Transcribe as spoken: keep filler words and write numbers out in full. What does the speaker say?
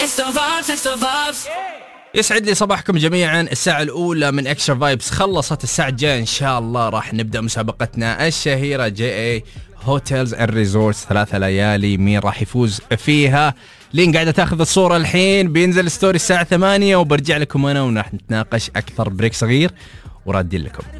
يسعد لي صباحكم جميعا. الساعة الأولى من إكسترا فايبس خلصت. الساعة الجاية إن شاء الله راح نبدأ مسابقتنا الشهيرة جي اي هوتيلز اند ريزورتس، ثلاثة ليالي. مين راح يفوز فيها؟ لين قاعدة تاخذ الصورة الحين. بينزل ستوري الساعة ثمانية وبرجع لكم أنا ونحن نتناقش أكثر بريك صغير ورادين لكم.